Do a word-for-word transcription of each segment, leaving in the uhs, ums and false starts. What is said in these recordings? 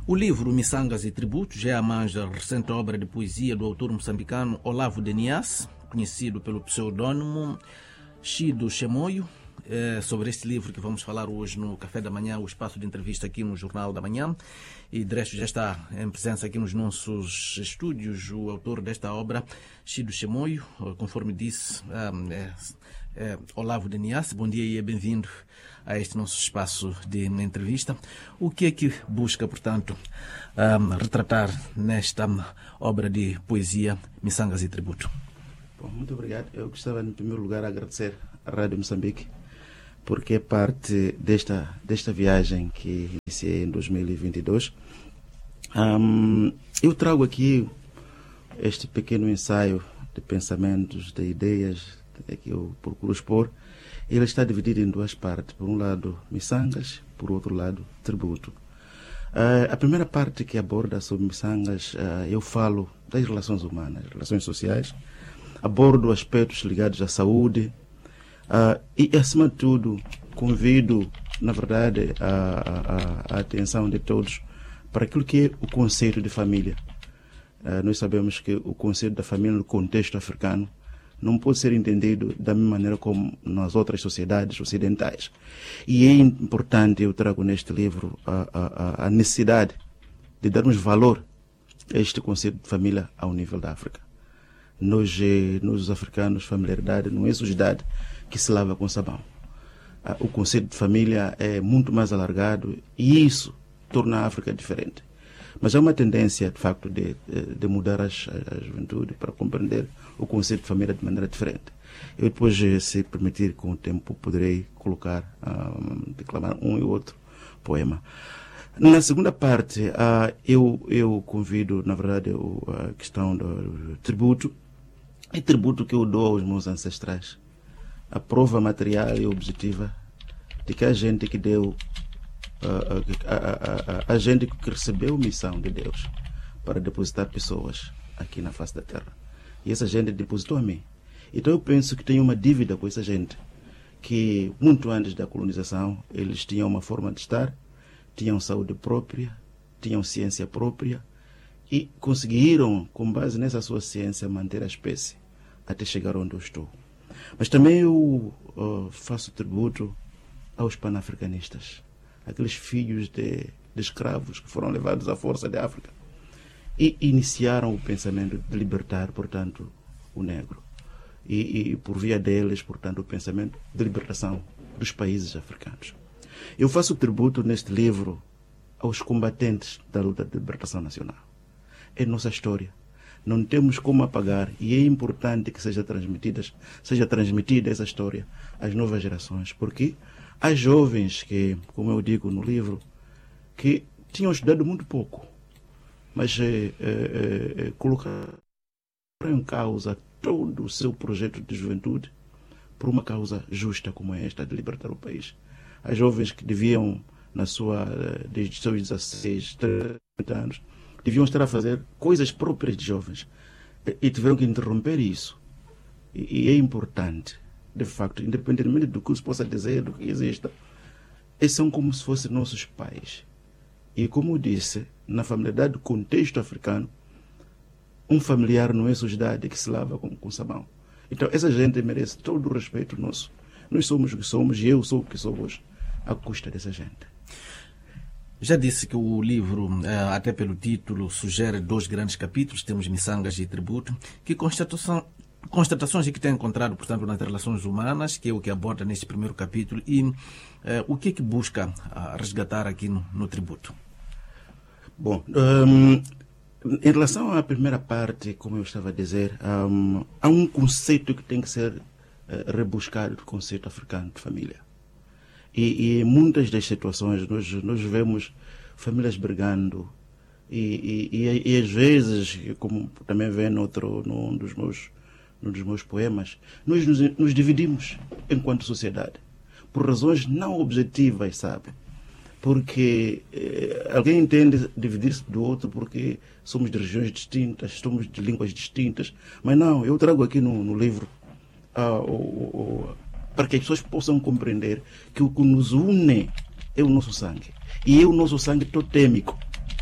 O livro Missangas e Tributos é a mais recente obra de poesia do autor moçambicano Olavo de Niasse, conhecido pelo pseudônimo Chido Chemoio. É sobre este livro que vamos falar hoje no Café da Manhã, o espaço de entrevista aqui no Jornal da Manhã. E de resto já está em presença aqui nos nossos estúdios o autor desta obra, Chido Chemoio, conforme disse, é, é, Olavo de Niasse. Bom dia e bem-vindo a este nosso espaço de entrevista. O que é que busca, portanto, um, retratar nesta obra de poesia Missangas e Tributo? Bom, muito obrigado. Eu gostava, em primeiro lugar, de agradecer à Rádio Moçambique, porque é parte desta, desta viagem que iniciei em dois mil e vinte e dois. Um, eu trago aqui este pequeno ensaio de pensamentos, de ideias que eu procuro expor. Ele está dividido em duas partes. Por um lado, Missangas, por outro lado, Tributo. Uh, a primeira parte que aborda sobre Missangas, uh, eu falo das relações humanas, relações sociais, abordo aspectos ligados à saúde, uh, e, acima de tudo, convido, na verdade, a, a, a atenção de todos para aquilo que é o conceito de família. Uh, nós sabemos que o conceito da família no contexto africano não pode ser entendido da mesma maneira como nas outras sociedades ocidentais. E é importante, eu trago neste livro a, a, a necessidade de darmos valor a este conceito de família ao nível da África. Nós, nós africanos, familiaridade não é sujidade que se lava com sabão. O conceito de família é muito mais alargado e isso torna a África diferente. Mas há uma tendência, de facto, de, de mudar as, a juventude para compreender o conceito de família de maneira diferente. Eu depois, se permitir, com o tempo, poderei colocar, um, declamar um e outro poema. Na segunda parte, uh, eu, eu convido, na verdade, a questão do tributo. É tributo que eu dou aos meus ancestrais. A prova material e objetiva de que a gente que deu A, a, a, a gente que recebeu missão de Deus para depositar pessoas aqui na face da terra. E essa gente depositou a mim. Então eu penso que tenho uma dívida com essa gente, que muito antes da colonização eles tinham uma forma de estar, tinham saúde própria, tinham ciência própria e conseguiram, com base nessa sua ciência, manter a espécie até chegar onde eu estou. Mas também eu uh, faço tributo aos panafricanistas, aqueles filhos de, de escravos que foram levados à força da África e iniciaram o pensamento de libertar, portanto, o negro. E, e por via deles, portanto, o pensamento de libertação dos países africanos. Eu faço tributo neste livro aos combatentes da luta de libertação nacional. É nossa história. Não temos como apagar e é importante que seja transmitida, seja transmitida essa história às novas gerações, porque há jovens que, como eu digo no livro, que tinham estudado muito pouco, mas é, é, é, colocaram em causa todo o seu projeto de juventude por uma causa justa como esta, de libertar o país. Há jovens que deviam, na sua, desde os seus dezesseis, trinta anos, deviam estar a fazer coisas próprias de jovens e tiveram que interromper isso. E, e é importante, de facto, independentemente do que se possa dizer, do que exista, eles são como se fossem nossos pais. E como eu disse, na familiaridade do contexto africano, um familiar não é sujidade que se lava com, com sabão. Então essa gente merece todo o respeito nosso. Nós somos o que somos e eu sou o que sou hoje, à custa dessa gente. Já disse que o livro, até pelo título, sugere dois grandes capítulos, temos Missangas e Tributo, que constatação Constatações que tem encontrado, portanto, nas relações humanas, que é o que aborda neste primeiro capítulo, e uh, o que é que busca uh, resgatar aqui no, no Tributo? Bom, um, em relação à primeira parte, como eu estava a dizer, um, há um conceito que tem que ser uh, rebuscado, do conceito africano de família. E, e em muitas das situações nós, nós vemos famílias brigando, e, e, e, e às vezes, como também vê noutro, num dos meus num dos meus poemas, nós nos, nos dividimos enquanto sociedade, por razões não objetivas, sabe? Porque eh, alguém entende dividir-se do outro porque somos de regiões distintas, somos de línguas distintas, mas não, eu trago aqui no, no livro uh, uh, uh, para que as pessoas possam compreender que o que nos une é o nosso sangue, e é o nosso sangue totêmico.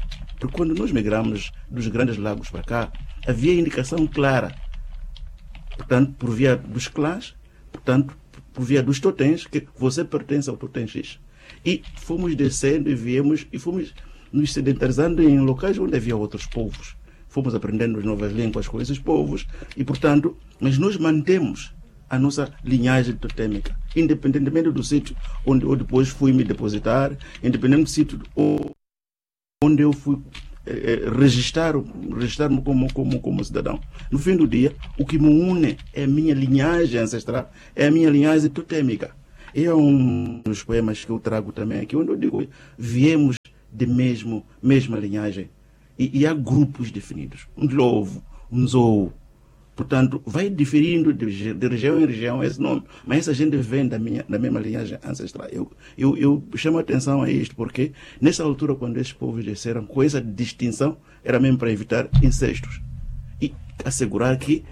Porque quando nós migramos dos Grandes Lagos para cá, havia indicação clara, portanto, por via dos clãs, portanto, por via dos totens, que você pertence ao totem X. E fomos descendo e viemos, e fomos nos sedentarizando em locais onde havia outros povos. Fomos aprendendo as novas línguas com esses povos, e, portanto, mas nós mantemos a nossa linhagem totêmica, independentemente do sítio onde eu depois fui me depositar, independente do sítio onde eu fui eh, registrar, registrar-me como, como, como cidadão. No fim do dia, o que me une é a minha linhagem ancestral, é a minha linhagem totêmica. E é um dos poemas que eu trago também aqui, onde eu digo, viemos de mesmo, mesma linhagem. E, e há grupos definidos. Um lobo, um zou. Portanto, vai diferindo de, de região em região esse nome, mas essa gente vem da, minha, da mesma linhagem ancestral. Eu, eu, eu chamo a atenção a isto, porque nessa altura, quando esses povos desceram, com essa distinção, era mesmo para evitar incestos e assegurar que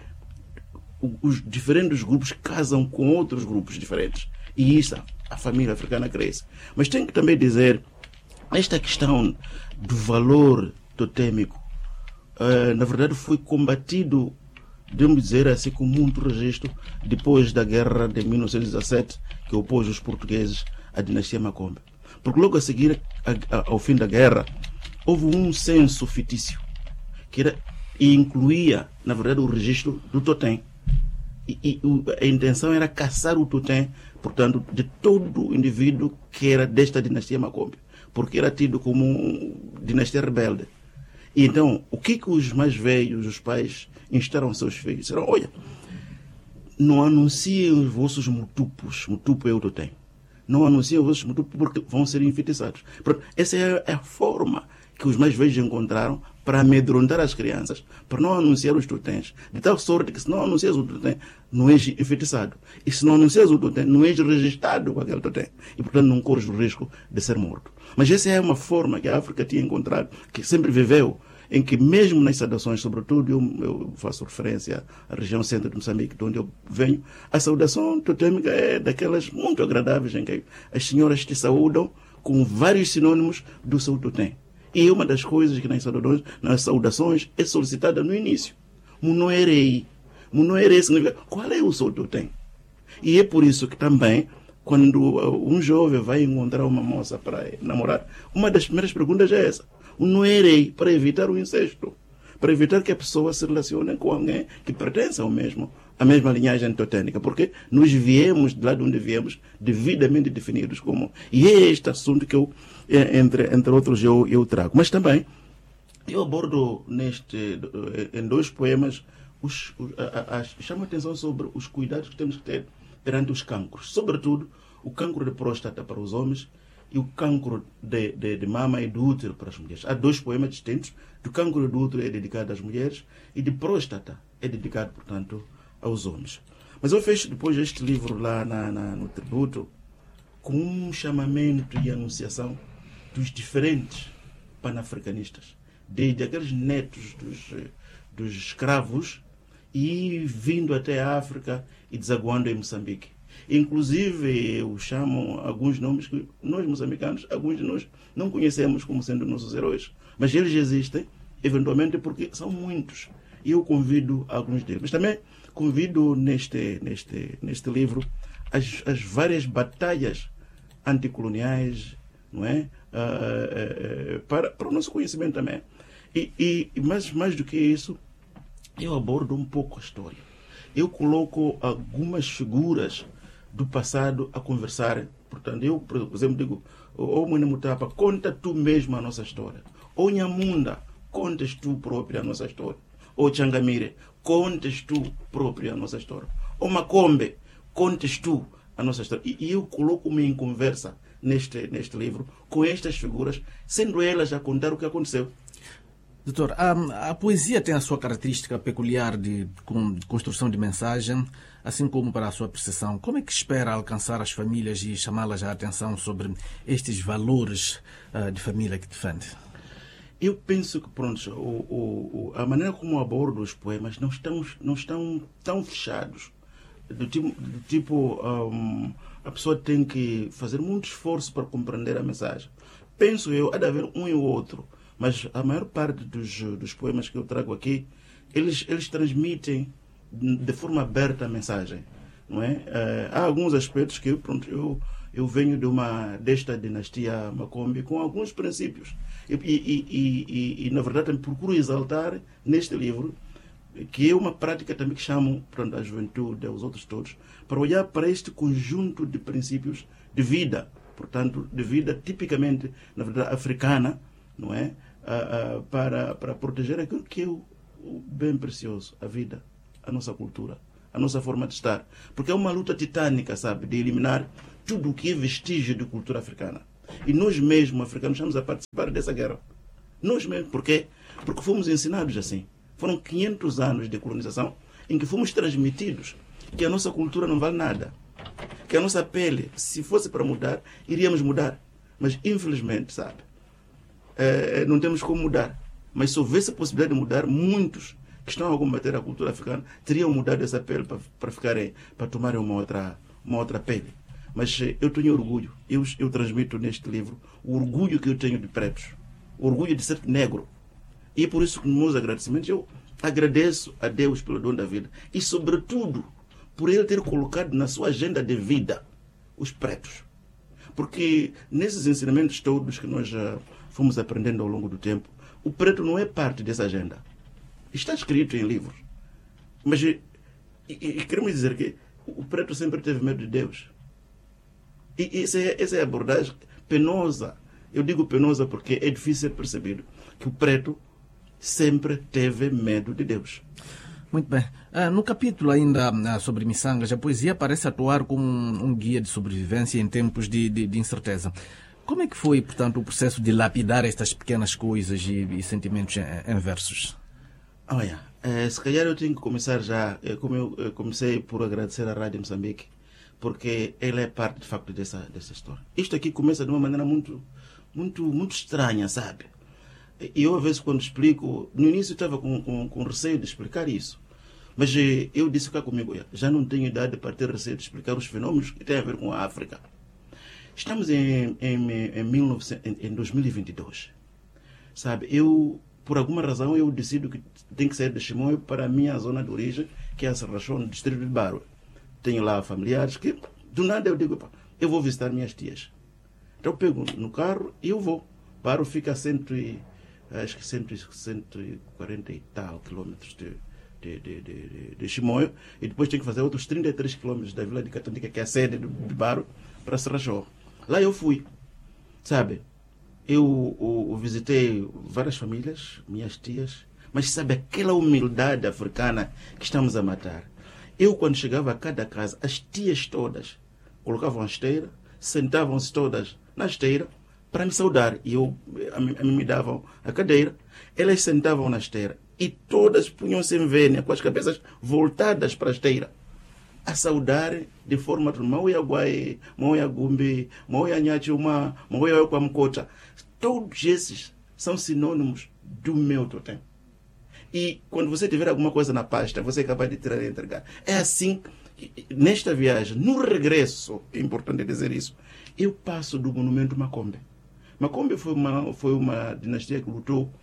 os diferentes grupos casam com outros grupos diferentes. E isso a família africana cresce. Mas tem que também dizer, esta questão do valor totêmico, uh, na verdade, foi combatido, devemos dizer assim, com muito registro, depois da guerra de mil novecentos e dezassete, que opôs os portugueses à dinastia Macombe. Porque logo a seguir, a, a, ao fim da guerra, houve um censo fictício, que era, e incluía, na verdade, o registro do totem. E, e a intenção era caçar o totem, portanto, de todo indivíduo que era desta dinastia Macombe, porque era tido como uma dinastia rebelde. E então, o que que os mais velhos, os pais, instaram seus filhos? Disseram, olha, não anunciem os vossos mutupos, mutupo é o totem. Não anunciem os vossos mutupos porque vão ser enfeitiçados. Pronto, essa é a forma que os mais velhos encontraram para amedrontar as crianças, para não anunciar os totens, de tal sorte que se não anuncias o totem, não és enfeitiçado. E se não anuncias o totem, não és registrado com aquele totem. E, portanto, não corres o risco de ser morto. Mas essa é uma forma que a África tinha encontrado, que sempre viveu, em que mesmo nas saudações, sobretudo, eu, eu faço referência à região centro de Moçambique, de onde eu venho, a saudação totêmica é daquelas muito agradáveis, em que as senhoras te saúdam com vários sinônimos do seu totem. E uma das coisas que nas saudações, nas saudações é solicitada no início. Munoerei. Munoerei significa qual é o seu totem. E é por isso que também, quando um jovem vai encontrar uma moça para namorar, uma das primeiras perguntas é essa. Munoerei, para evitar o incesto. Para evitar que a pessoa se relacione com alguém que pertence ao mesmo, à mesma linhagem totêmica. Porque nós viemos, de lá de onde viemos, devidamente definidos como... E é este assunto que eu... Entre, entre outros, eu, eu trago. Mas também, eu abordo neste, em dois poemas, os, os, a, a, chamo a atenção sobre os cuidados que temos que ter perante os cancros. Sobretudo, o cancro de próstata para os homens e o cancro de, de, de mama e do útero para as mulheres. Há dois poemas distintos. Do cancro do útero é dedicado às mulheres e de próstata é dedicado, portanto, aos homens. Mas eu fecho depois este livro lá na, na, no tributo com um chamamento e anunciação dos diferentes panafricanistas, desde aqueles netos dos, dos escravos e vindo até a África e desaguando em Moçambique. Inclusive, eu chamo alguns nomes que nós, moçambicanos, alguns de nós não conhecemos como sendo nossos heróis, mas eles existem, eventualmente, porque são muitos. E eu convido alguns deles. Mas também convido neste, neste, neste livro as, as várias batalhas anticoloniais, não é? Uh, uh, uh, para, para o nosso conhecimento também. E, e mais, mais do que isso, eu abordo um pouco a história. Eu coloco algumas figuras do passado a conversar. Portanto, eu, por exemplo, digo, ô Mwene Mutapa, conta tu mesmo a nossa história. Ô Nhamunda, contas tu própria a nossa história. Ô Changamire, contas tu própria a nossa história. Ô Macombe, contas tu a nossa história. E, e eu coloco-me em conversa neste, neste livro com estas figuras, sendo elas a contar o que aconteceu. Doutor, a, a poesia tem a sua característica peculiar de, de construção de mensagem, assim como para a sua percepção. Como é que espera alcançar as famílias e chamá-las à atenção sobre estes valores uh, de família que defende? Eu penso que, pronto, o, o, a maneira como abordo os poemas não estão, não estão tão fechados. Do tipo, do tipo um, a pessoa tem que fazer muito esforço para compreender a mensagem. Penso eu, há de haver um e o outro, mas a maior parte dos, dos poemas que eu trago aqui, eles, eles transmitem de forma aberta a mensagem, não é? Uh, há alguns aspectos que eu, pronto, eu, eu venho de uma, desta dinastia Macombe com alguns princípios e, e, e, e, e na verdade, também procuro exaltar neste livro, que é uma prática também que chamo, pronto, a juventude, aos outros todos, para olhar para este conjunto de princípios de vida, portanto, de vida tipicamente, na verdade, africana, não é? Uh, uh, para, para proteger aquilo que é o, o bem precioso, a vida, a nossa cultura, a nossa forma de estar. Porque é uma luta titânica, sabe, de eliminar tudo o que é vestígio de cultura africana. E nós mesmos, africanos, estamos a participar dessa guerra. Nós mesmos. Por quê? Porque fomos ensinados assim. Foram quinhentos anos de colonização em que fomos transmitidos que a nossa cultura não vale nada. Que a nossa pele, se fosse para mudar, iríamos mudar. Mas, infelizmente, sabe, é, não temos como mudar. Mas se houvesse a possibilidade de mudar, muitos que estão a combater a cultura africana teriam mudado essa pele para, para ficarem, para tomarem uma outra, uma outra pele. Mas eu tenho orgulho. Eu, eu transmito neste livro o orgulho que eu tenho de pretos. O orgulho de ser negro. E por isso, com meus agradecimentos, eu agradeço a Deus pelo dom da vida. E, sobretudo, por Ele ter colocado na sua agenda de vida os pretos. Porque nesses ensinamentos todos que nós já fomos aprendendo ao longo do tempo, o preto não é parte dessa agenda. Está escrito em livros. Mas, e, e, e queremos dizer que o preto sempre teve medo de Deus. E essa é, essa é a abordagem penosa. Eu digo penosa porque é difícil ser percebido que o preto sempre teve medo de Deus. Muito bem. Ah, no capítulo ainda ah, sobre miçangas, a poesia parece atuar como um, um guia de sobrevivência em tempos de, de, de incerteza. Como é que foi, portanto, o processo de lapidar estas pequenas coisas e, e sentimentos em, em versos? Olha, eh, se calhar eu tenho que começar já, eh, como eu eh, comecei por agradecer à Rádio Moçambique, porque ela é parte, de facto, dessa, dessa história. Isto aqui começa de uma maneira muito, muito, muito estranha, sabe? E eu, às vezes, quando explico, no início eu estava com, com, com receio de explicar isso. Mas eu disse cá comigo, já não tenho idade para ter receio de explicar os fenômenos que têm a ver com a África. Estamos em, em, em, mil e novecentos, em, em dois mil e vinte e dois. Sabe, eu, por alguma razão, eu decido que tenho que sair de Chimoio para a minha zona de origem, que é a Serrachão, no distrito de Baro. Tenho lá familiares que, do nada, eu digo, eu vou visitar minhas tias. Então eu pego no carro e eu vou. Baro fica a cento e... acho que cento e quarenta e tal quilômetros de, de, de, de, de Chimoio, e depois tem que fazer outros trinta e três quilômetros da Vila de Catandica, que é a sede de Baro, para Serrachó. Lá eu fui, sabe? Eu, eu, eu visitei várias famílias, minhas tias, mas sabe aquela humildade africana que estamos a matar? Eu, quando chegava a cada casa, as tias todas colocavam a esteira, sentavam-se todas na esteira, para me saudar. E eu, a mim, a mim me davam a cadeira, elas sentavam na esteira e todas punham-se em vênia, com as cabeças voltadas para a esteira, a saudar de forma Mauia Guai, Mauia Gumbi, Mauia Nhachuma, Mauia Kwamkota. Todos esses são sinônimos do meu totem. E quando você tiver alguma coisa na pasta, você é capaz de tirar e entregar. É assim, nesta viagem, no regresso, é importante dizer isso, eu passo do monumento Macombe. Macombe foi uma, foi uma dinastia que lutou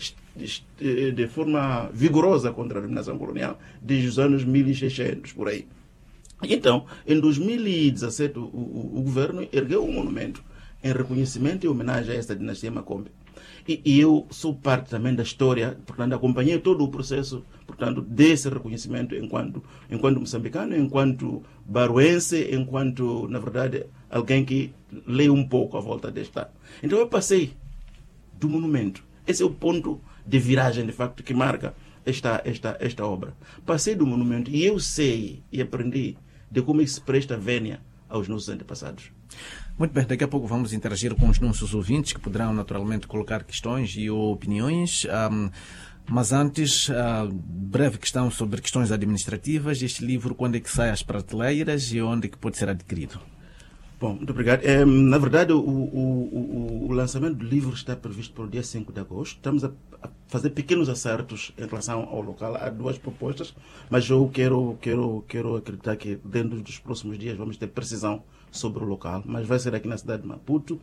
de forma vigorosa contra a dominação colonial desde os anos mil e seiscentos, por aí. Então, em dois mil e dezassete, o, o, o governo ergueu um monumento em reconhecimento e homenagem a esta dinastia Macombe. E, e eu sou parte também da história, portanto, acompanhei todo o processo, portanto, desse reconhecimento enquanto, enquanto moçambicano, enquanto baruense, enquanto, na verdade, alguém que lê um pouco à volta desta. Então eu passei do monumento. Esse é o ponto de viragem, de facto, que marca esta, esta, esta obra. Passei do monumento e eu sei e aprendi de como se presta vênia aos nossos antepassados. Muito bem, daqui a pouco vamos interagir com os nossos ouvintes, que poderão naturalmente colocar questões e opiniões. Um, mas antes, uh, breve questão sobre questões administrativas. Este livro, quando é que sai às prateleiras e onde é que pode ser adquirido? Bom, muito obrigado. É, na verdade, o, o, o, o lançamento do livro está previsto para o dia cinco de agosto. Estamos a, a fazer pequenos acertos em relação ao local. Há duas propostas, mas eu quero, quero, quero acreditar que dentro dos próximos dias vamos ter precisão sobre o local. Mas vai ser aqui na cidade de Maputo,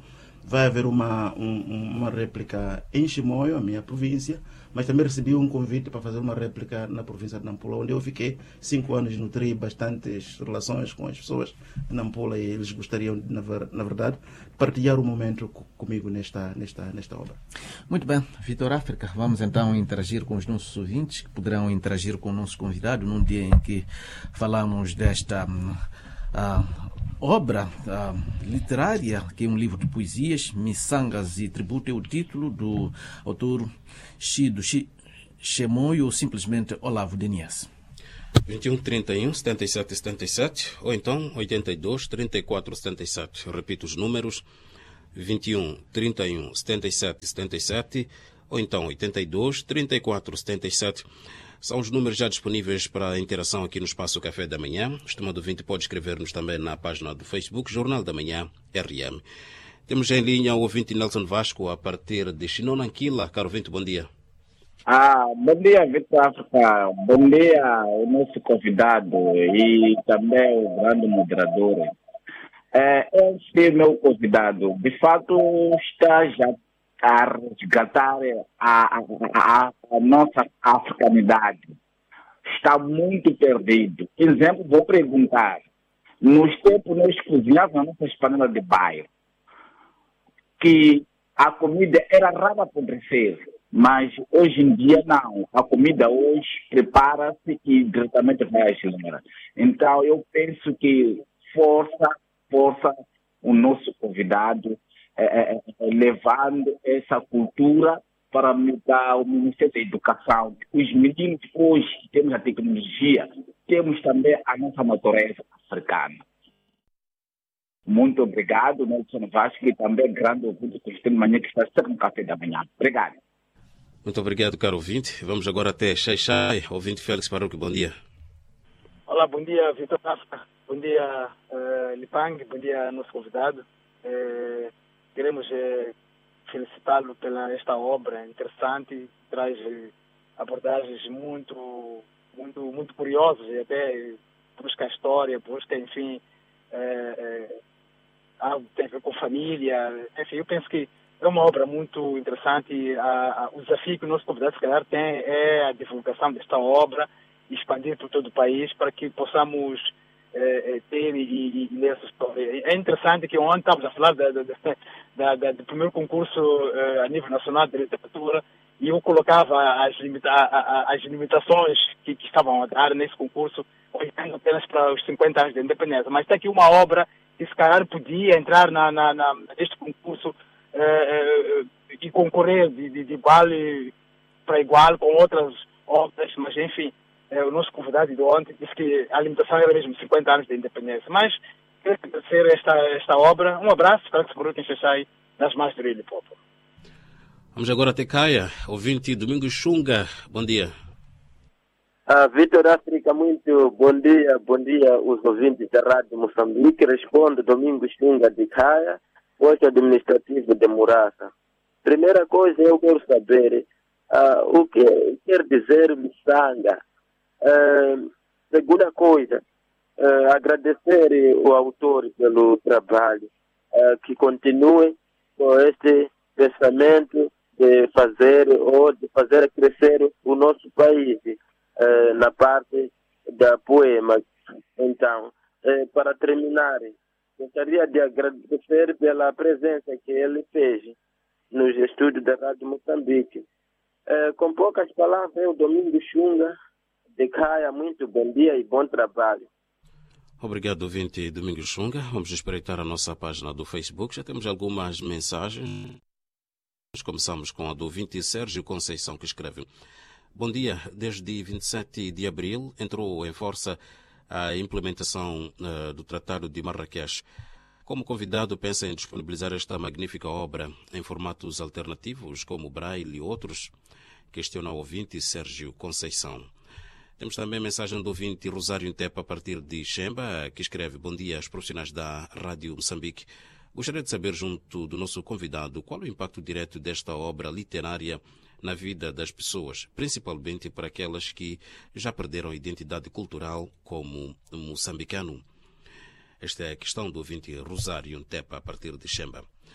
vai haver uma, um, uma réplica em Chimoio, a minha província, mas também recebi um convite para fazer uma réplica na província de Nampula, onde eu fiquei cinco anos, nutri bastantes relações com as pessoas de Nampula e eles gostariam, na, ver, na verdade, partilhar um momento comigo nesta, nesta, nesta obra. Muito bem, Vitor África, vamos então interagir com os nossos ouvintes, que poderão interagir com o nosso convidado num dia em que falamos desta uh, obra uh, literária, que é um livro de poesias, Missangas e Tributo, é o título do autor Chido Chemoio, ou simplesmente Olavo Denias. vinte e um, trinta e um, setenta e sete, setenta e sete, ou então oitenta e dois, trinta e quatro, setenta e sete. Repito os números: vinte e um, trinta e um, setenta e sete, setenta e sete, ou então oitenta e dois, trinta e quatro, setenta e sete. São os números já disponíveis para a interação aqui no Espaço Café da Manhã. O estimado ouvinte pode escrever-nos também na página do Facebook, Jornal da Manhã, R M. Temos em linha o ouvinte Nelson Vasco, a partir de Chinonanquila. Caro ouvinte, bom dia. Ah, bom dia, Vitor África. Bom dia ao nosso convidado e também ao grande moderador. É, esse meu convidado, de fato, está já a resgatar a, a, a, a nossa africanidade. Está muito perdido. Exemplo, vou perguntar. Nos tempos nós cozinhávamos nossas panelas de bairro, que a comida era rara a apodrecer, mas hoje em dia não. A comida hoje prepara-se e diretamente vai à geladeira. Então eu penso que força, força o nosso convidado, É, é, levando essa cultura para mudar o Ministério da Educação. Os meninos hoje temos a tecnologia, temos também a nossa natureza africana. Muito obrigado, Nelson Vasco, e também grande ouvinte do Sistema de Manhã, que está sempre no Café da Manhã. Obrigado. Muito obrigado, caro ouvinte. Vamos agora até Xai-Xai. Ouvinte Félix Parouque, bom dia. Olá, bom dia, Vitor África. Bom dia, uh, Lipang. Bom dia, nosso convidado. Uh, Queremos eh, felicitá-lo pela esta obra interessante, traz eh, abordagens muito, muito, muito curiosas e até busca a história, busca, enfim, eh, eh, algo que tem a ver com família. Enfim, eu penso que é uma obra muito interessante e a, a, o desafio que o nosso convidado, se calhar, tem é a divulgação desta obra e expandir por todo o país para que possamos É, é, ter e, e, e ler essa história. É interessante que ontem estávamos a falar da, da, da, da, do primeiro concurso uh, a nível nacional de literatura e eu colocava as, limita, a, a, as limitações que, que estavam a dar nesse concurso, olhando apenas para os cinquenta anos da independência. Mas tem aqui uma obra que se calhar podia entrar na, na, na, neste concurso uh, uh, e concorrer de, de, de igual para igual com outras obras, mas enfim. É, o nosso convidado de ontem disse que a limitação era mesmo cinquenta anos da independência. Mas quero agradecer esta, esta obra. Um abraço, espero que se produza em Xai-Xai nas mais de Rio Popo. Vamos agora até Caia, ouvinte Domingos Xunga. Bom dia. Ah, Vitor África, muito bom dia. Bom dia, os ouvintes da Rádio Moçambique. Responde Domingos Xunga de Caia, posto administrativo de Murasa. Primeira coisa, eu quero saber ah, o que quer dizer miçanga. Uh, segunda coisa, uh, agradecer o autor pelo trabalho, uh, que continue com este pensamento de fazer ou de fazer crescer o nosso país uh, na parte da poema. Então, uh, para terminar, gostaria de agradecer pela presença que ele fez nos estúdios da Rádio Moçambique. Uh, com poucas palavras, eu, Domingos Xunga, de Caia, muito bom dia e bom trabalho. Obrigado, ouvinte Domingos Xunga. Vamos espreitar a nossa página do Facebook. Já temos algumas mensagens. Começamos com a do ouvinte Sérgio Conceição, que escreve: bom dia, desde vinte e sete de abril entrou em força a implementação uh, do Tratado de Marrakech. Como convidado, pensa em disponibilizar esta magnífica obra em formatos alternativos, como Braille e outros? Questiona o ouvinte Sérgio Conceição. Temos também a mensagem do ouvinte Rosário Intepa, a partir de Xemba, que escreve: bom dia aos profissionais da Rádio Moçambique. Gostaria de saber, junto do nosso convidado, qual o impacto direto desta obra literária na vida das pessoas, principalmente para aquelas que já perderam a identidade cultural como moçambicano. Esta é a questão do ouvinte Rosário Intepa, a partir de Xemba.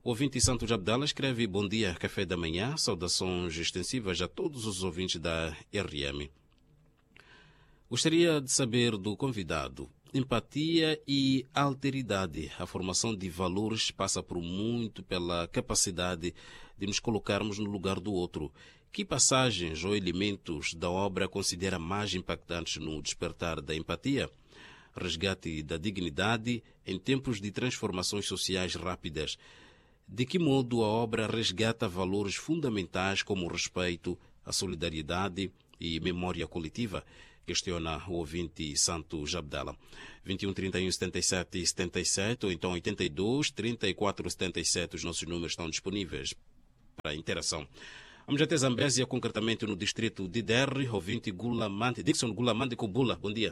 O ouvinte Santos Abdala escreve: bom dia, café da manhã, saudações extensivas a todos os ouvintes da R M. Gostaria de saber do convidado: empatia e alteridade. A formação de valores passa por muito pela capacidade de nos colocarmos no lugar do outro. Que passagens ou elementos da obra considera mais impactantes no despertar da empatia? Resgate da dignidade em tempos de transformações sociais rápidas. De que modo a obra resgata valores fundamentais como o respeito, a solidariedade e memória coletiva? Questiona o ouvinte Santos Abdala. vinte e um, trinta e um, setenta e sete, setenta e sete ou então oitenta e dois, trinta e quatro, setenta e sete. Os nossos números estão disponíveis para interação. Vamos até Zambésia, concretamente no distrito de Derry, ouvinte Gulamande, Dixon Gulamande Kubula. Bom dia.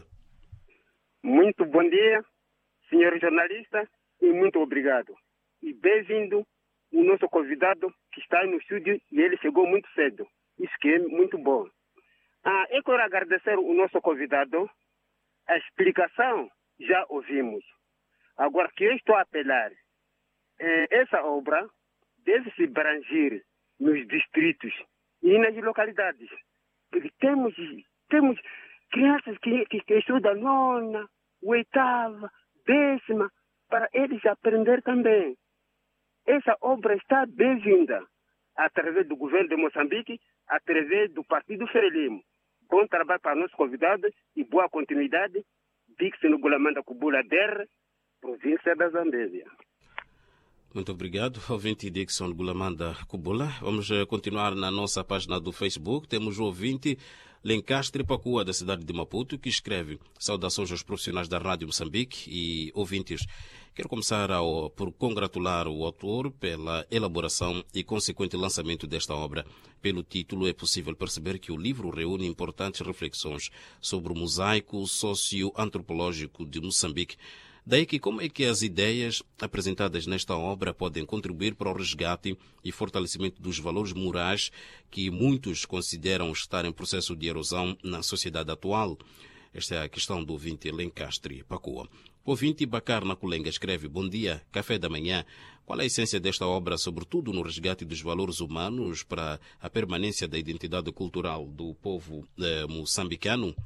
Muito bom dia, senhor jornalista, e muito obrigado. E bem-vindo o nosso convidado que está no estúdio e ele chegou muito cedo. Isso que é muito bom. Ah, eu quero agradecer o nosso convidado. A explicação já ouvimos. Agora, que eu estou a apelar, eh, essa obra deve se abranger nos distritos e nas localidades. Porque temos, temos crianças que, que, que estudam nona, oitava, décima, para eles aprender também. Essa obra está bem-vinda através do governo de Moçambique, através do Partido Frelimo. Bom trabalho para nossos convidados e boa continuidade. Dixon Gulamanda Kubula Der, província da Zambésia. Muito obrigado, ouvinte Dixon Gulamanda Kubula. Vamos continuar na nossa página do Facebook. Temos o ouvinte Lencastre Pacua, da cidade de Maputo, que escreve: saudações aos profissionais da Rádio Moçambique e ouvintes. Quero começar ao, por congratular o autor pela elaboração e consequente lançamento desta obra. Pelo título, é possível perceber que o livro reúne importantes reflexões sobre o mosaico socio-antropológico de Moçambique. Daí que como é que as ideias apresentadas nesta obra podem contribuir para o resgate e fortalecimento dos valores morais que muitos consideram estar em processo de erosão na sociedade atual? Esta é a questão do ouvinte Lencastre Pacua. O ouvinte Bacar Naculenga escreve: bom dia, café da manhã. Qual é a essência desta obra, sobretudo no resgate dos valores humanos para a permanência da identidade cultural do povo eh, moçambicano?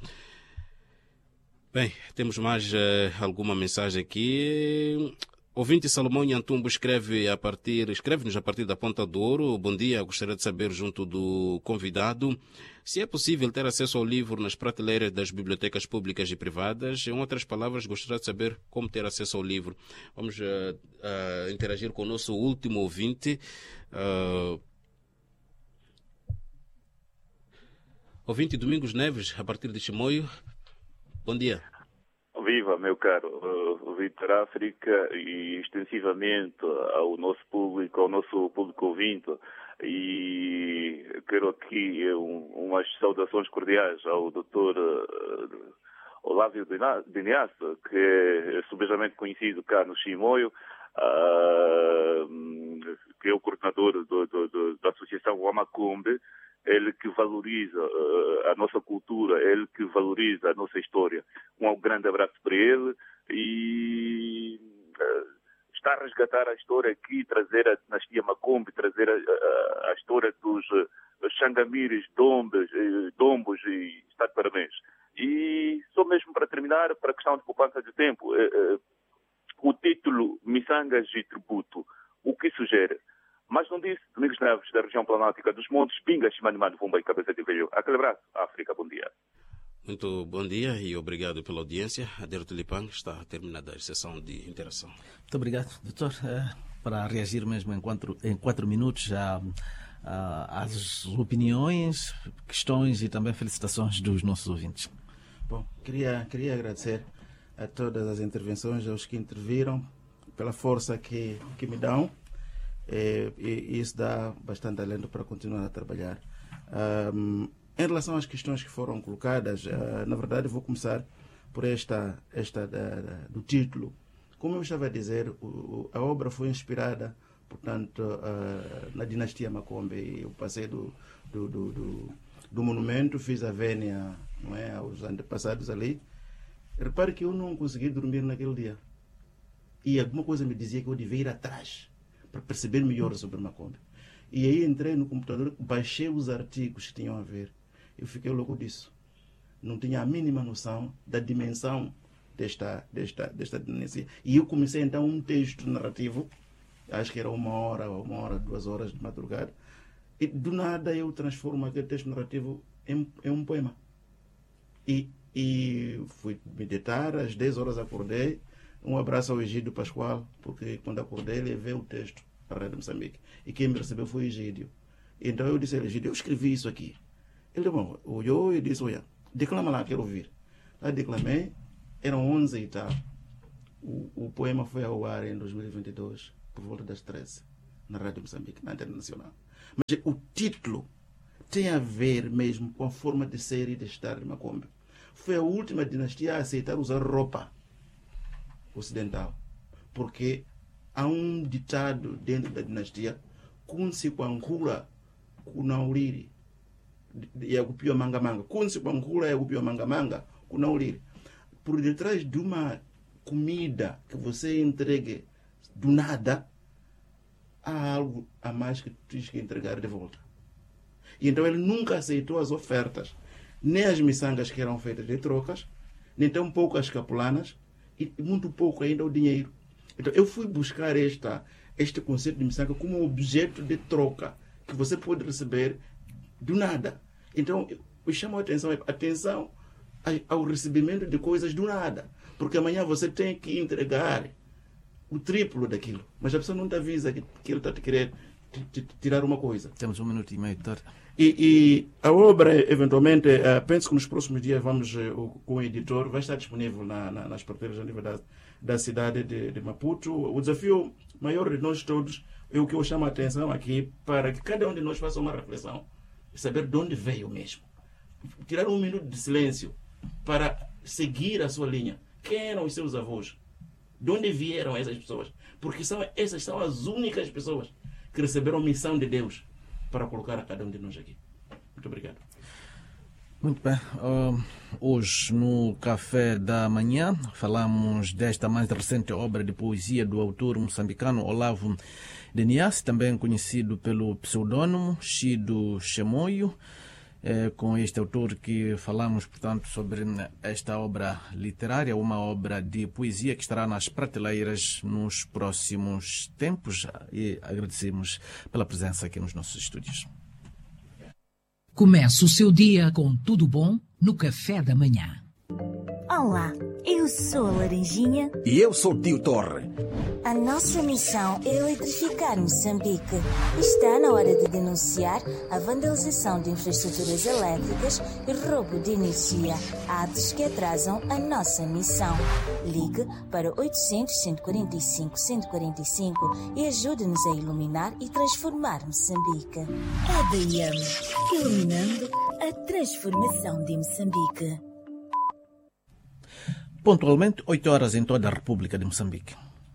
Bem, temos mais uh, alguma mensagem aqui. Ouvinte Salomão Nhantumbo escreve a partir, escreve-nos a partir da Ponta do Ouro. Bom dia, gostaria de saber, junto do convidado, se é possível ter acesso ao livro nas prateleiras das bibliotecas públicas e privadas. Em outras palavras, gostaria de saber como ter acesso ao livro. Vamos uh, uh, interagir com o nosso último ouvinte. Uh, ouvinte Domingos Neves, a partir de Chimoio. Bom dia. Viva, meu caro uh, Vitor África, e extensivamente ao nosso público, ao nosso público ouvinte, e quero aqui um, umas saudações cordiais ao doutor uh, Olávio Dinias, que é subejamente conhecido cá no Chimoio, uh, que é o coordenador do, do, do, da Associação Wamacombe. Ele que valoriza uh, a nossa cultura, ele que valoriza a nossa história. Um grande abraço para ele e uh, está a resgatar a história aqui, trazer a dinastia Macombe, trazer a, a, a história dos uh, Xangamires, Dombes, uh, Dombos e está de parabéns. E só mesmo para terminar, para a questão de poupança de tempo, uh, uh, o título Missangas e Tributo, o que sugere? Mas não disse, Domingos Neves, da região planática dos Montes, Pinga, Chimanimano, Vumba e Cabeça de Velho. Aquele abraço, África, bom dia. Muito bom dia e obrigado pela audiência. Ader Tulipang, está terminada a sessão de interação. Muito obrigado, doutor. Para reagir mesmo em quatro, em quatro minutos à, às opiniões, questões e também felicitações dos nossos ouvintes. Bom, queria, queria agradecer a todas as intervenções, aos que interviram, pela força que, que me dão. É, e isso dá bastante alento para continuar a trabalhar. Um, em relação às questões que foram colocadas, uh, na verdade vou começar por esta, esta da, da, do título. Como eu estava a dizer, o, a obra foi inspirada, portanto, uh, na dinastia Macombe. Eu passei do, do, do, do, do monumento, fiz a vénia, não é, aos antepassados ali. Repare que eu não consegui dormir naquele dia. E alguma coisa me dizia que eu devia ir atrás. para perceber melhor sobre Macombe. E aí entrei no computador, baixei os artigos que tinham a ver. Eu fiquei louco disso. Não tinha a mínima noção da dimensão desta, desta, desta denúncia. E eu comecei então um texto narrativo, acho que era uma hora, uma hora, duas horas de madrugada. E do nada eu transformo aquele texto narrativo em, em um poema. E, e fui me deitar, às dez horas acordei. Um abraço ao Egídio Pascoal, porque quando acordei levei o texto para a Rádio Moçambique. E quem me recebeu foi o Egídio. Então eu disse a ele, Egídio, eu escrevi isso aqui. Ele bom, olhou e disse, olha, declama lá, quero ouvir. Lá declamei, eram onze e tal. O, o poema foi ao ar em dois mil e vinte e dois, por volta das treze, na Rádio Moçambique, na Internacional. Mas o título tem a ver mesmo com a forma de ser e de estar de Macombe. Foi a última dinastia a aceitar usar roupa ocidental. Porque há um ditado dentro da dinastia, Kunsi Kwankura Kunauliri, Yagupio Manga Manga. Kunsi Kwankura Yagupio Manga Manga Kunauliri. Por detrás de uma comida que você entregue do nada, há algo a mais que tens que entregar de volta. E então ele nunca aceitou as ofertas, nem as miçangas que eram feitas de trocas, nem tão pouco as capulanas, e muito pouco ainda o dinheiro. Então eu fui buscar esta, este conceito de miçanga como um objeto de troca, que você pode receber do nada. Então eu chamo a atenção, atenção ao recebimento de coisas do nada, porque amanhã você tem que entregar o triplo daquilo, mas a pessoa não te avisa que, que ele está te querendo tirar uma coisa. Temos um minuto e meio de tarde. E, e a obra, eventualmente, uh, penso que nos próximos dias vamos, uh, com o editor, vai estar disponível na, na, nas prateleiras a nível da, da cidade de, de Maputo. O desafio maior de nós todos é o que eu chamo a atenção aqui, para que cada um de nós faça uma reflexão e saber de onde veio mesmo. Tirar um minuto de silêncio para seguir a sua linha. Quem eram os seus avós? De onde vieram essas pessoas? Porque são, essas são as únicas pessoas que receberam missão de Deus para colocar a cada um de nós aqui. Muito obrigado. Muito bem. Uh, hoje, no Café da Manhã, falamos desta mais recente obra de poesia do autor moçambicano Olavo Denias, também conhecido pelo pseudônimo Chido Chemoio. É com este autor que falamos, portanto, sobre esta obra literária, uma obra de poesia que estará nas prateleiras nos próximos tempos, e agradecemos pela presença aqui nos nossos estúdios. Comece o seu dia com tudo bom no Café da Manhã. Olá, eu sou a Laranjinha. E eu sou o Tio Torre. A nossa missão é eletrificar Moçambique. Está na hora de denunciar a vandalização de infraestruturas elétricas e roubo de energia, atos que atrasam a nossa missão. Ligue para oitocentos, cento e quarenta e cinco, cento e quarenta e cinco e ajude-nos a iluminar e transformar Moçambique. A D I M, iluminando a transformação de Moçambique. Pontualmente, oito horas em toda a República de Moçambique.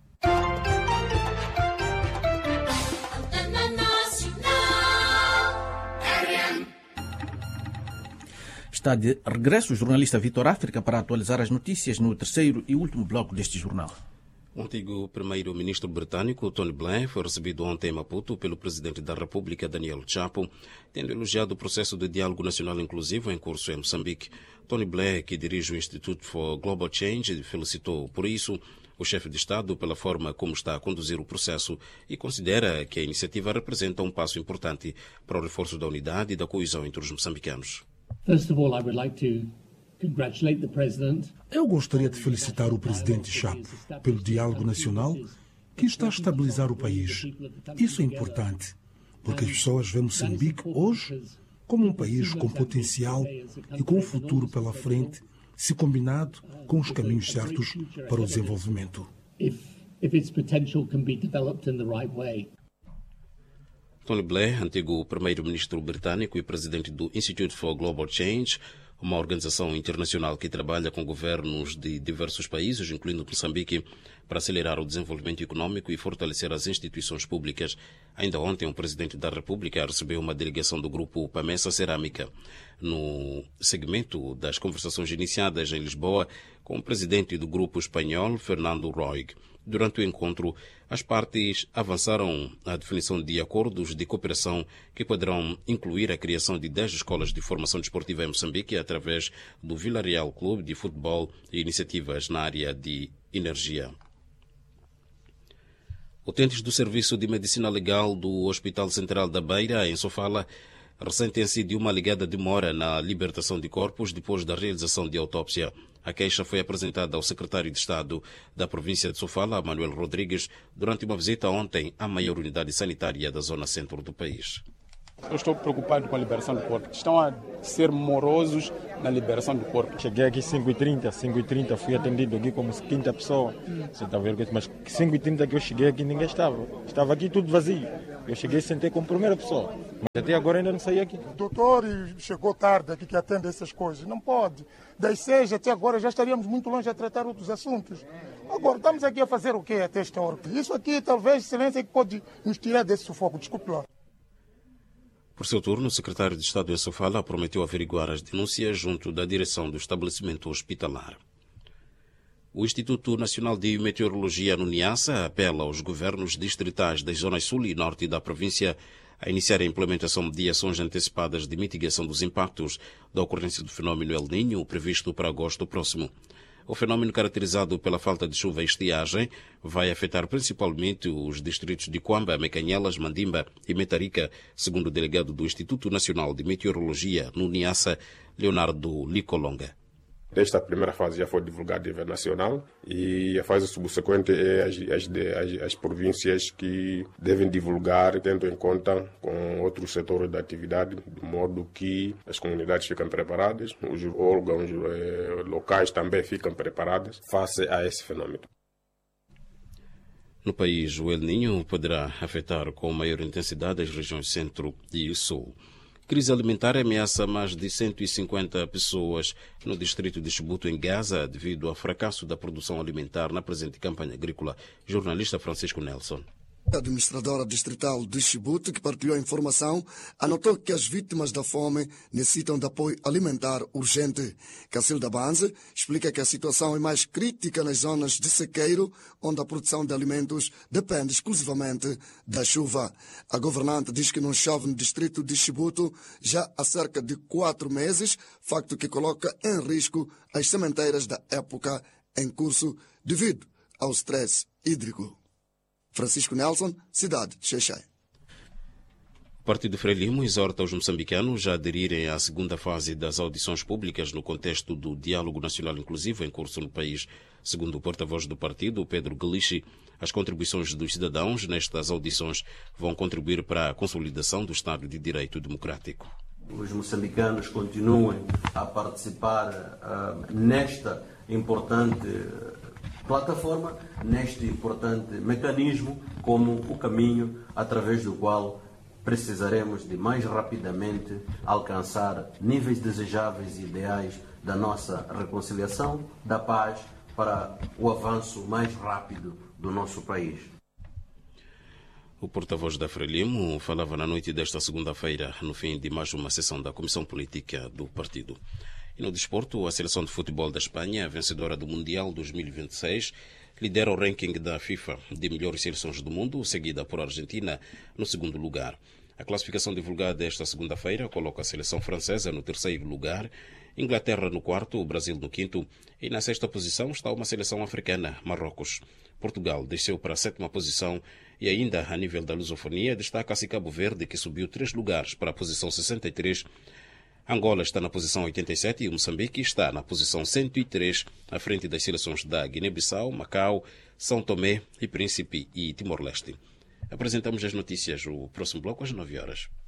Está de regresso o jornalista Vitor África para atualizar as notícias no terceiro e último bloco deste jornal. O antigo primeiro-ministro britânico Tony Blair foi recebido ontem em Maputo pelo presidente da República, Daniel Chapo, tendo elogiado o processo de diálogo nacional inclusivo em curso em Moçambique. Tony Blair, que dirige o Institute for Global Change, felicitou por isso o chefe de Estado pela forma como está a conduzir o processo e considera que a iniciativa representa um passo importante para o reforço da unidade e da coesão entre os moçambicanos. First of all, I would like to congratulate the President. Eu gostaria de felicitar o presidente Chapo pelo diálogo nacional que está a estabilizar o país. Isso é importante, porque as pessoas veem Moçambique hoje como um país com potencial e com um futuro pela frente, se combinado com os caminhos certos para o desenvolvimento. If, if its potential can be developed in the right way. Tony Blair, antigo primeiro-ministro britânico e presidente do Institute for Global Change, uma organização internacional que trabalha com governos de diversos países, incluindo Moçambique, para acelerar o desenvolvimento econômico e fortalecer as instituições públicas. Ainda ontem, o presidente da República recebeu uma delegação do grupo Pamessa Cerâmica, no segmento das conversações iniciadas em Lisboa com o presidente do grupo espanhol, Fernando Roig. Durante o encontro, as partes avançaram a definição de acordos de cooperação que poderão incluir a criação de dez escolas de formação desportiva em Moçambique através do Villarreal Clube de Futebol e iniciativas na área de energia. Utentes do Serviço de Medicina Legal do Hospital Central da Beira, em Sofala, ressentem-se de uma alegada demora na libertação de corpos depois da realização de autópsia. A queixa foi apresentada ao secretário de Estado da província de Sofala, Manuel Rodrigues, durante uma visita ontem à maior unidade sanitária da zona centro do país. Eu estou preocupado com a liberação do corpo. Estão a ser morosos na liberação do corpo. Cheguei aqui às cinco e trinta, cinco e trinta fui atendido aqui como quinta pessoa. Você está vendo? Mas cinco e trinta que eu cheguei aqui ninguém estava. Estava aqui tudo vazio. Eu cheguei e sentei como primeira pessoa. Mas até agora ainda não saí aqui. O doutor chegou tarde aqui que atende essas coisas. Não pode. Das seis até agora já estaríamos muito longe a tratar outros assuntos. Agora estamos aqui a fazer o quê até esta hora? Isso aqui talvez, excelência, que pode nos tirar desse sufoco. Desculpe lá. Por seu turno, o secretário de Estado em Sofala prometeu averiguar as denúncias junto da direção do estabelecimento hospitalar. O Instituto Nacional de Meteorologia no Niassa apela aos governos distritais das zonas sul e norte da província a iniciar a implementação de ações antecipadas de mitigação dos impactos da ocorrência do fenômeno El Niño previsto para agosto próximo. O fenômeno, caracterizado pela falta de chuva e estiagem, vai afetar principalmente os distritos de Cuamba, Mecanhelas, Mandimba e Metarica, segundo o delegado do Instituto Nacional de Meteorologia no Niassa, Leonardo Licolonga. Esta primeira fase já foi divulgada a nível nacional e a fase subsequente é as, as, as, as províncias que devem divulgar, tendo em conta com outros setores da atividade, de modo que as comunidades ficam preparadas, os órgãos eh, locais também ficam preparados face a esse fenômeno. No país, o El Niño poderá afetar com maior intensidade as regiões centro e sul. Crise alimentar ameaça mais de cento e cinquenta pessoas no distrito de Chibuto, em Gaza, devido ao fracasso da produção alimentar na presente campanha agrícola. Jornalista Francisco Nelson. A administradora distrital de Chibuto, que partilhou a informação, anotou que as vítimas da fome necessitam de apoio alimentar urgente. Cacilda Banze explica que a situação é mais crítica nas zonas de sequeiro, onde a produção de alimentos depende exclusivamente da chuva. A governante diz que não chove no distrito de Chibuto já há cerca de quatro meses, facto que coloca em risco as sementeiras da época em curso devido ao estresse hídrico. Francisco Nelson, cidade de Xexai. O Partido Frelimo exorta os moçambicanos a aderirem à segunda fase das audições públicas no contexto do diálogo nacional inclusivo em curso no país. Segundo o porta-voz do partido, Pedro Galici, as contribuições dos cidadãos nestas audições vão contribuir para a consolidação do Estado de Direito Democrático. Os moçambicanos continuem a participar uh, nesta importante plataforma, neste importante mecanismo, como o caminho através do qual precisaremos de mais rapidamente alcançar níveis desejáveis e ideais da nossa reconciliação, da paz, para o avanço mais rápido do nosso país. O porta-voz da Frelimo falava na noite desta segunda-feira, no fim de mais uma sessão da Comissão Política do partido. E no desporto, a seleção de futebol da Espanha, vencedora do Mundial dois mil e vinte e seis, lidera o ranking da FIFA de melhores seleções do mundo, seguida por Argentina no segundo lugar. A classificação divulgada esta segunda-feira coloca a seleção francesa no terceiro lugar, Inglaterra no quarto, o Brasil no quinto e na sexta posição está uma seleção africana, Marrocos. Portugal desceu para a sétima posição e ainda a nível da lusofonia destaca-se Cabo Verde, que subiu três lugares para a posição sessenta e três. Angola está na posição oitenta e sete e Moçambique está na posição cento e três, à frente das seleções da Guiné-Bissau, Macau, São Tomé e Príncipe e Timor-Leste. Apresentamos as notícias, o próximo bloco às nove horas.